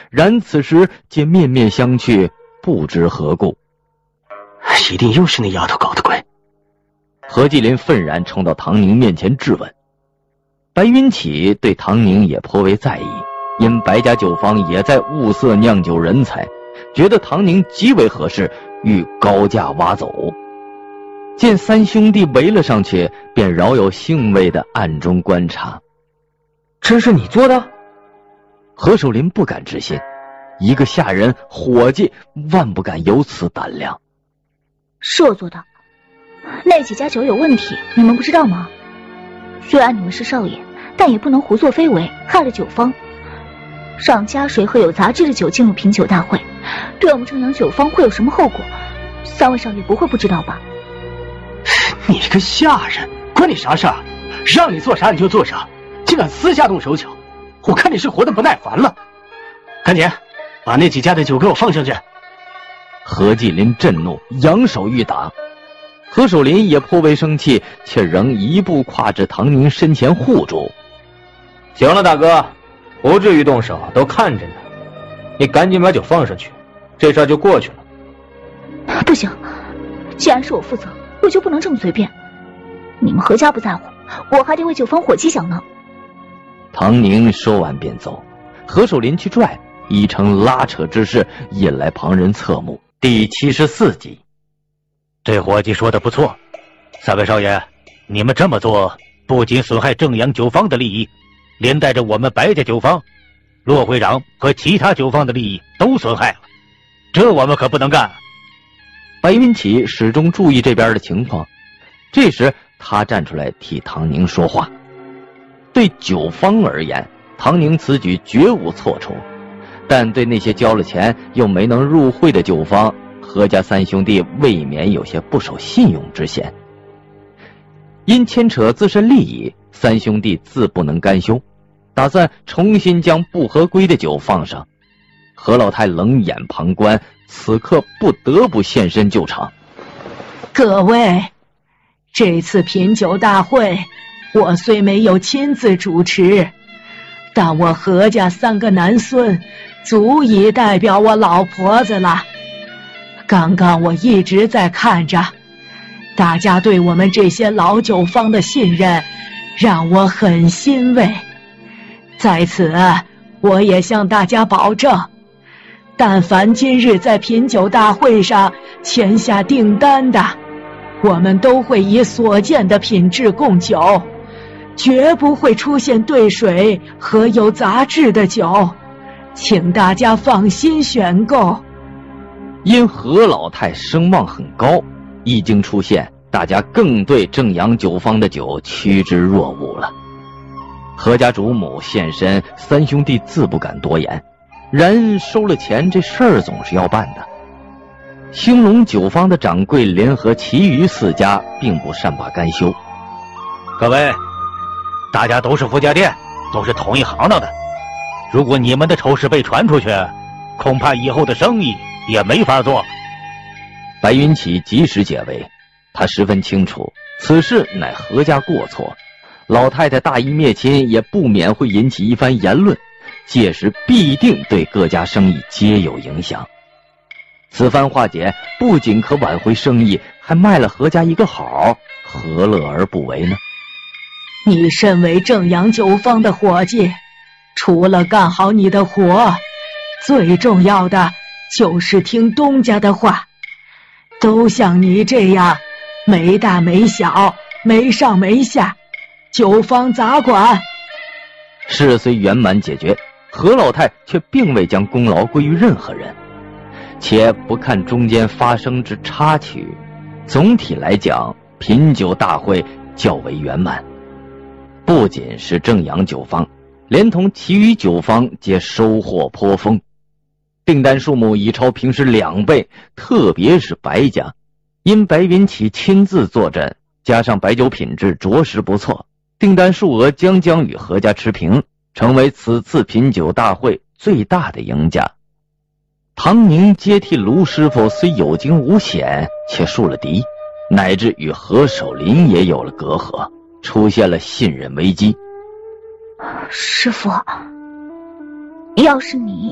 然此时皆面面相觑，不知何故。 一定又是那丫头搞的鬼。 何继林愤然冲到唐宁面前质问。白云起对唐宁也颇为在意，因白家酒坊也在物色酿酒人才，觉得唐宁极为合适，欲高价挖走。见三兄弟围了上去，便饶有兴味地暗中观察。 真是你做的？ 何守林不敢置信，一个下人伙计万不敢有此胆量。 是我做的，那几家酒有问题，你们不知道吗？虽然你们是少爷，但也不能胡作非为，害了酒坊。让加水和有杂质的酒进入品酒大会，对我们正阳酒坊会有什么后果？三位少爷不会不知道吧？ 你个下人，关你啥事儿？让你做啥你就做啥，竟敢私下动手脚，我看你是活得不耐烦了。赶紧把那几家的酒给我放上去。 何继林震怒，扬手欲打。何守林也颇为生气，却仍一步跨至唐宁身前护住。 行了，大哥，不至于动手，都看着呢。你赶紧把酒放上去，这事儿就过去了。 不行，既然是我负责，我就不能这么随便。你们何家不在乎，我还得为酒坊伙计想呢。 唐宁说完便走，何守林去拽，已成拉扯之势，引来旁人侧目。第74集。 这伙计说的不错，三位少爷，你们这么做不仅损害正阳酒坊的利益，连带着我们白家酒坊、骆会长和其他酒坊的利益都损害了，这我们可不能干。 白云起始终注意这边的情况，这时他站出来替唐宁说话。对酒坊而言，唐宁此举绝无错处，但对那些交了钱又没能入会的酒坊，何家三兄弟未免有些不守信用之嫌。因牵扯自身利益，三兄弟自不能甘休，打算重新将不合规的酒放上。何老太冷眼旁观，此刻不得不现身救场。 各位，这次品酒大会我虽没有亲自主持，但我何家3个男孙足以代表我老婆子了。刚刚我一直在看着，大家对我们这些老酒坊的信任让我很欣慰。在此我也向大家保证，但凡今日在品酒大会上签下订单的，我们都会以所见的品质供酒，绝不会出现兑水和有杂质的酒，请大家放心选购。 因何老太声望很高，一经出现，大家更对正阳酒坊的酒趋之若鹜了。何家主母现身，三兄弟自不敢多言，然收了钱，这事儿总是要办的。兴隆酒坊的掌柜联合其余4家，并不善罢甘休。 各位，大家都是福家店，都是同一行当的，如果你们的丑事被传出去，恐怕以后的生意也没法做。 白云起及时解围，他十分清楚此事乃何家过错，老太太大义灭亲，也不免会引起一番言论，届时必定对各家生意皆有影响。此番化解，不仅可挽回生意，还卖了何家一个好，何乐而不为呢？ 你身为正阳酒坊的伙计，除了干好你的活，最重要的就是听东家的话。都像你这样没大没小，没上没下，酒坊咋管？ 事虽圆满解决，何老太却并未将功劳归于任何人。且不看中间发生之插曲，总体来讲，品酒大会较为圆满。不仅是正阳酒坊，连同其余酒坊皆收获颇丰，订单数目已超平时2倍，特别是白家，因白云起亲自坐镇，加上白酒品质着实不错，订单数额将与何家持平，成为此次品酒大会最大的赢家。唐宁接替卢师傅虽有惊无险，却树了敌，乃至与何守林也有了隔阂，出现了信任危机。 师傅，要是你